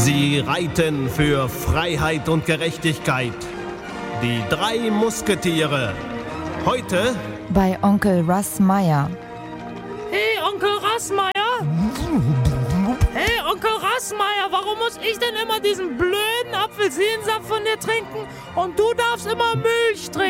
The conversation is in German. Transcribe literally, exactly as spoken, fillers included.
Sie reiten für Freiheit und Gerechtigkeit. Die drei Musketiere. Heute bei Onkel Russ Meyer. Hey, Onkel Rassmeier! Hey, Onkel Rassmeier, warum muss ich denn immer diesen blöden Apfelsinensaft von dir trinken und du darfst immer Milch trinken?